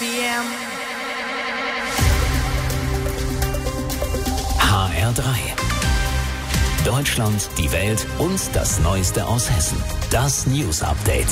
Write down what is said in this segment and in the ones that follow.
p.m. HR3. Deutschland, die Welt und das Neueste aus Hessen. Das News Update.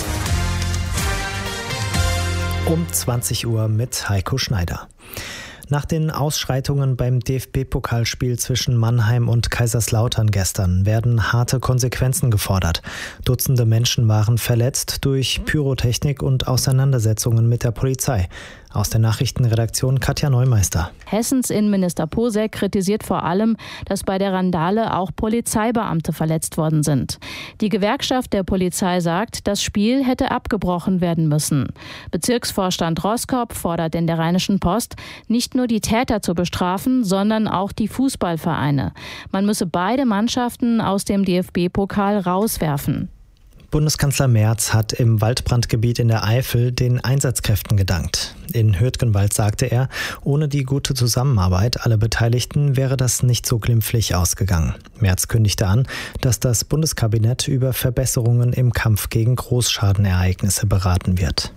Um 20 Uhr mit Heiko Schneider. Nach den Ausschreitungen beim DFB-Pokalspiel zwischen Mannheim und Kaiserslautern gestern werden harte Konsequenzen gefordert. Dutzende Menschen waren verletzt durch Pyrotechnik und Auseinandersetzungen mit der Polizei. Aus der Nachrichtenredaktion Katja Neumeister. Hessens Innenminister Posek kritisiert vor allem, dass bei der Randale auch Polizeibeamte verletzt worden sind. Die Gewerkschaft der Polizei sagt, das Spiel hätte abgebrochen werden müssen. Bezirksvorstand Roskop fordert in der Rheinischen Post, nicht nur die Täter zu bestrafen, sondern auch die Fußballvereine. Man müsse beide Mannschaften aus dem DFB-Pokal rauswerfen. Bundeskanzler Merz hat im Waldbrandgebiet in der Eifel den Einsatzkräften gedankt. In Hürtgenwald sagte er, ohne die gute Zusammenarbeit aller Beteiligten wäre das nicht so glimpflich ausgegangen. Merz kündigte an, dass das Bundeskabinett über Verbesserungen im Kampf gegen Großschadenereignisse beraten wird.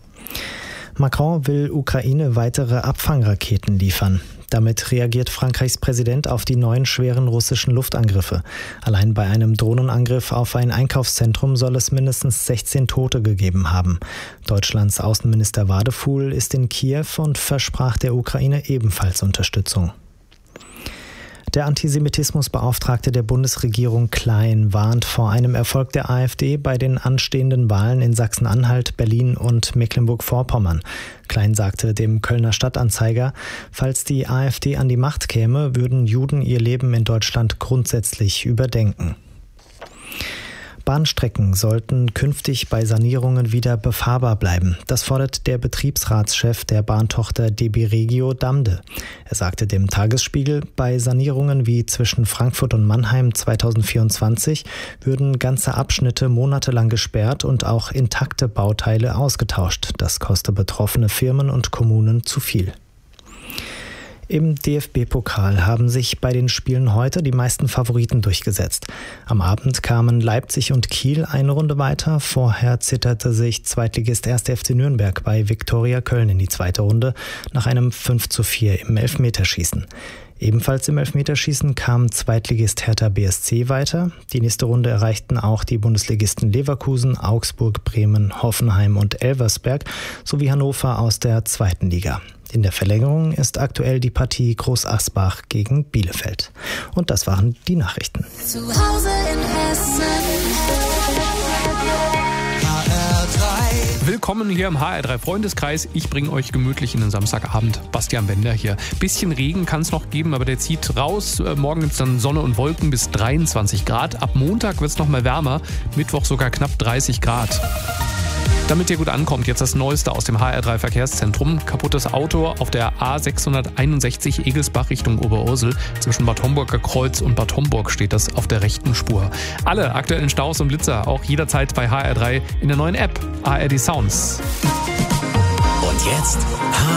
Macron will Ukraine weitere Abfangraketen liefern. Damit reagiert Frankreichs Präsident auf die neuen schweren russischen Luftangriffe. Allein bei einem Drohnenangriff auf ein Einkaufszentrum soll es mindestens 16 Tote gegeben haben. Deutschlands Außenminister Wadefuhl ist in Kiew und versprach der Ukraine ebenfalls Unterstützung. Der Antisemitismusbeauftragte der Bundesregierung Klein warnt vor einem Erfolg der AfD bei den anstehenden Wahlen in Sachsen-Anhalt, Berlin und Mecklenburg-Vorpommern. Klein sagte dem Kölner Stadtanzeiger, falls die AfD an die Macht käme, würden Juden ihr Leben in Deutschland grundsätzlich überdenken. Bahnstrecken sollten künftig bei Sanierungen wieder befahrbar bleiben. Das fordert der Betriebsratschef der Bahntochter DB Regio Damde. Er sagte dem Tagesspiegel, bei Sanierungen wie zwischen Frankfurt und Mannheim 2024 würden ganze Abschnitte monatelang gesperrt und auch intakte Bauteile ausgetauscht. Das koste betroffene Firmen und Kommunen zu viel. Im DFB-Pokal haben sich bei den Spielen heute die meisten Favoriten durchgesetzt. Am Abend kamen Leipzig und Kiel eine Runde weiter. Vorher zitterte sich Zweitligist 1. FC Nürnberg bei Viktoria Köln in die zweite Runde nach einem 5:4 im Elfmeterschießen. Ebenfalls im Elfmeterschießen kam Zweitligist Hertha BSC weiter. Die nächste Runde erreichten auch die Bundesligisten Leverkusen, Augsburg, Bremen, Hoffenheim und Elversberg sowie Hannover aus der zweiten Liga. In der Verlängerung ist aktuell die Partie Groß Asbach gegen Bielefeld. Und das waren die Nachrichten. Zu Hause in Hessen. HR3. Willkommen hier im HR3 Freundeskreis. Ich bringe euch gemütlich in den Samstagabend. Bastian Bender hier. Bisschen Regen kann es noch geben, aber der zieht raus. Morgen gibt es dann Sonne und Wolken bis 23 Grad. Ab Montag wird es noch mal wärmer. Mittwoch sogar knapp 30 Grad. Damit ihr gut ankommt, jetzt das Neueste aus dem HR3 Verkehrszentrum. Kaputtes Auto auf der A661 Egelsbach Richtung Oberursel. Zwischen Bad Homburger Kreuz und Bad Homburg steht das auf der rechten Spur. Alle aktuellen Staus und Blitzer auch jederzeit bei HR3 in der neuen App ARD Sounds. Und jetzt